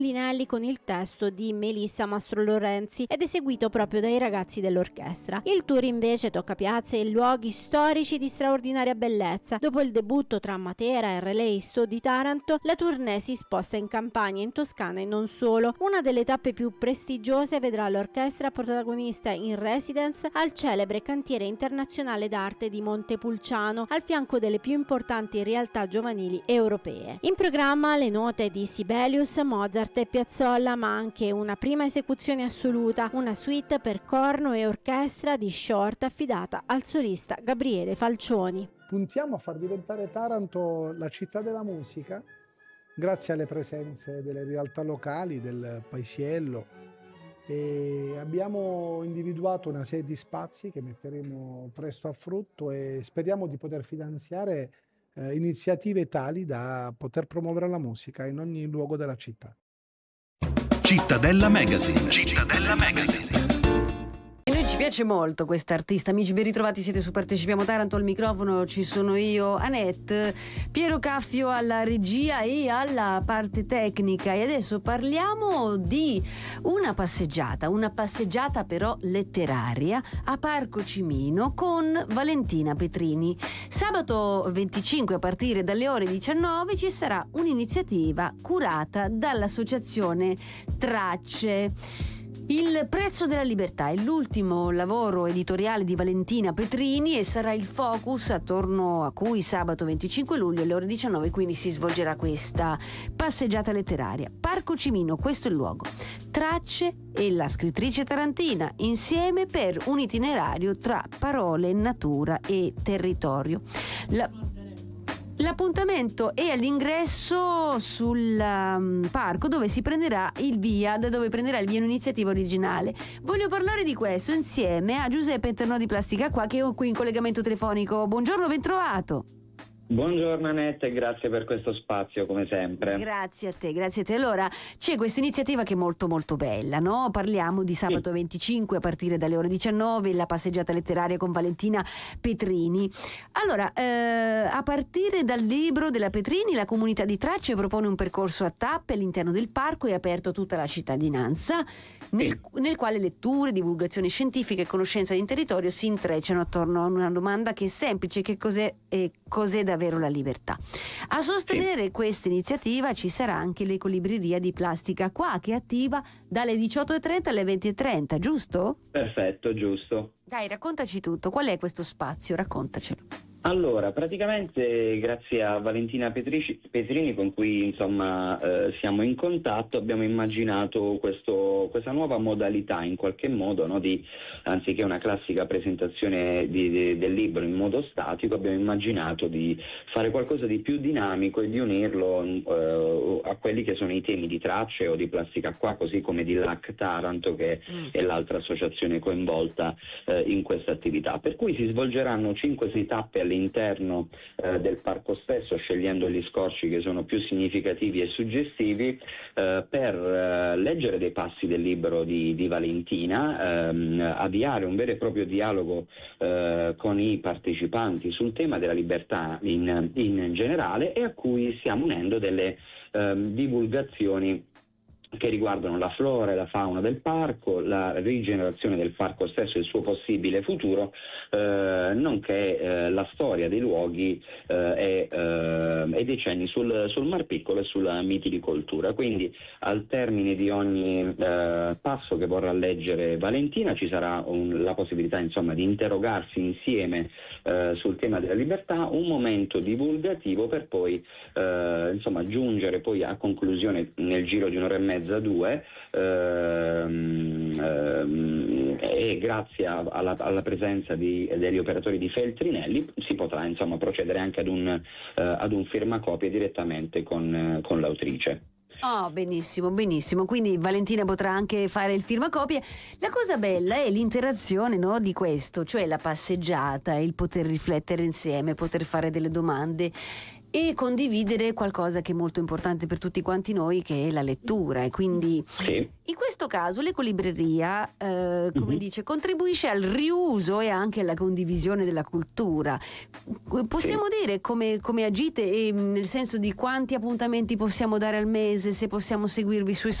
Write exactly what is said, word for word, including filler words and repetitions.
Linelli con il testo di Melissa Mastro Lorenzi ed eseguito proprio dai ragazzi dell'orchestra. Il tour invece tocca piazze e luoghi storici di straordinaria bellezza. Dopo il debutto tra Matera e Releisto di Taranto, la tournée si sposta in Campania, in Toscana e non solo. Una delle tappe più prestigiose vedrà l'orchestra protagonista in residence al celebre cantiere internazionale d'arte di Montepulciano, al fianco delle più importanti realtà giovanili europee. In programma le note di Sibelius, Mozart e Piazzolla, ma anche una prima esecuzione assoluta, una suite per corno e orchestra di Short affidata al solista Gabriele Falcioni. Puntiamo a far diventare Taranto la città della musica grazie alle presenze delle realtà locali, del paesiello, e abbiamo individuato una serie di spazi che metteremo presto a frutto e speriamo di poter finanziare eh, iniziative tali da poter promuovere la musica in ogni luogo della città. Cittadella Magazine. Cittadella Magazine. E noi ci piace molto questa artista. Amici, ben ritrovati, siete su Partecipiamo Taranto. Al microfono ci sono io, Annette, Piero Caffio alla regia e alla parte tecnica. E adesso parliamo di una passeggiata, una passeggiata però letteraria a Parco Cimino con Valentina Petrini. Sabato venticinque a partire dalle ore diciannove ci sarà un'iniziativa curata dall'associazione Tracce. Il prezzo della libertà è l'ultimo lavoro editoriale di Valentina Petrini e sarà il focus attorno a cui sabato venticinque luglio alle ore diciannove quindi si svolgerà questa passeggiata letteraria. Parco Cimino, questo è il luogo. Tracce e la scrittrice tarantina insieme per un itinerario tra parole, natura e territorio. La L'appuntamento è all'ingresso sul um, parco dove si prenderà il via, da dove prenderà il via un'iniziativa originale. Voglio parlare di questo insieme a Giuseppe Internò di Plastica Qua, che ho qui in collegamento telefonico. Buongiorno, ben trovato. Buongiorno Annette e grazie per questo spazio come sempre. Grazie a te, grazie a te. Allora, c'è questa iniziativa che è molto molto bella, no? Parliamo di sabato sì. venticinque a partire dalle ore diciannove, la passeggiata letteraria con Valentina Petrini. Allora, eh, a partire dal libro della Petrini, la comunità di Tracce propone un percorso a tappe all'interno del parco e aperto a tutta la cittadinanza, nel, sì. nel quale letture, divulgazioni scientifiche e conoscenza di territorio si intrecciano attorno a una domanda che è semplice: che cos'è e cos'è davvero la libertà. A sostenere sì. questa iniziativa ci sarà anche l'ecolibreria di Plastica Qua, che è attiva dalle diciotto e trenta alle venti e trenta, giusto? Perfetto, giusto. Dai, raccontaci tutto. Qual è questo spazio? Raccontacelo. Allora, praticamente grazie a Valentina Petrici, Petrini con cui insomma eh, siamo in contatto, abbiamo immaginato questo, questa nuova modalità in qualche modo, no, di, anziché una classica presentazione di, di, del libro in modo statico, abbiamo immaginato di fare qualcosa di più dinamico e di unirlo eh, a quelli che sono i temi di Tracce o di Plastica Qua, così come di L A C Taranto, che mm. è l'altra associazione coinvolta eh, in questa attività. Per cui si svolgeranno cinque sei tappe all'interno eh, del parco stesso, scegliendo gli scorci che sono più significativi e suggestivi eh, per eh, leggere dei passi del libro di, di Valentina, ehm, avviare un vero e proprio dialogo eh, con i partecipanti sul tema della libertà in, in generale, e a cui stiamo unendo delle ehm, divulgazioni che riguardano la flora e la fauna del parco, la rigenerazione del parco stesso e il suo possibile futuro, eh, nonché eh, la storia dei luoghi eh, e, eh, e dei cenni sul, sul Mar Piccolo e sulla mitilicoltura. Quindi al termine di ogni eh, passo che vorrà leggere Valentina ci sarà un, la possibilità insomma di interrogarsi insieme eh, sul tema della libertà, un momento divulgativo per poi eh, insomma giungere poi a conclusione nel giro di un'ora e mezza due ehm, ehm, e grazie a, alla, alla presenza di, degli operatori di Feltrinelli si potrà insomma procedere anche ad un, eh, ad un firmacopie direttamente con, eh, con l'autrice. Oh, benissimo, benissimo. Quindi Valentina potrà anche fare il firmacopie. La cosa bella è l'interazione, no, di questo, cioè la passeggiata, il poter riflettere insieme, poter fare delle domande. e condividere qualcosa che è molto importante per tutti quanti noi, che è la lettura. E quindi Sì. in questo caso l'ecolibreria eh, come Mhm. dice, contribuisce al riuso e anche alla condivisione della cultura. Possiamo dire come, come agite, eh, nel senso di quanti appuntamenti possiamo dare al mese, se possiamo seguirvi sui